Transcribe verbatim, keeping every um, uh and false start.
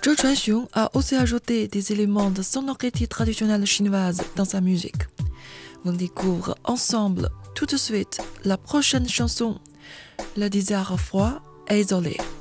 Zhou Chuanxiong a aussi ajouté des éléments de sonorité traditionnelle chinoise dans sa musique. On découvre ensemble tout de suite la prochaine chanson, Le désert froid et isolé.